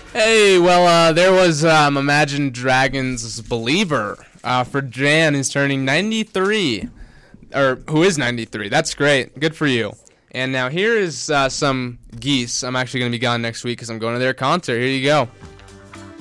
Hey, well, there was Imagine Dragons' Believer for Jan, who's turning 93. Or who is 93. That's great. Good for you. And now here is some Geese. I'm actually going to be gone next week because I'm going to their concert. Here you go.